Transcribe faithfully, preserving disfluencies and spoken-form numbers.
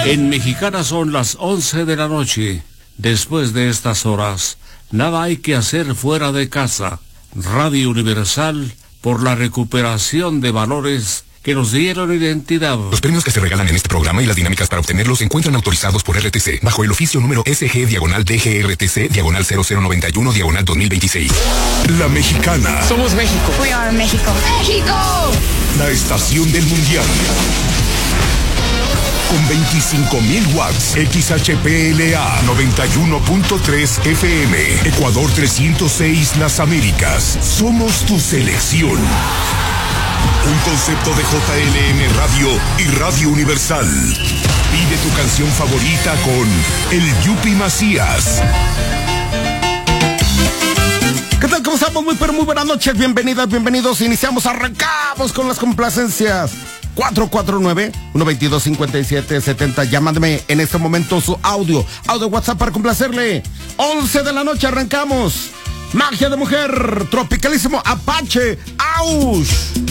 En Mexicana son las once de la noche. Después de estas horas, nada hay que hacer fuera de casa. Radio Universal, por la recuperación de valores que nos dieron identidad. Los premios que se regalan en este programa y las dinámicas para obtenerlos se encuentran autorizados por R T C, bajo el oficio número S G diagonal D G R T C diagonal cero cero noventa y uno diagonal dos mil veintiséis. La Mexicana. Somos México. We are México. ¡México! La estación del mundial. Con veinticinco mil watts, X H P L A noventa y uno punto tres F M, Ecuador trescientos seis Las Américas. Somos tu selección. Un concepto de J L M Radio y Radio Universal. Pide tu canción favorita con el Yupi Macías. ¿Qué tal? ¿Cómo estamos? Muy pero muy buenas noches. Bienvenidas, bienvenidos. Iniciamos, arrancamos con las complacencias. cuatro cuatro nueve, uno dos dos, cinco siete siete cero. Llámame en este momento su audio. Audio WhatsApp para complacerle. once de la noche arrancamos. Magia de mujer. Tropicalísimo Apache. ¡Auch!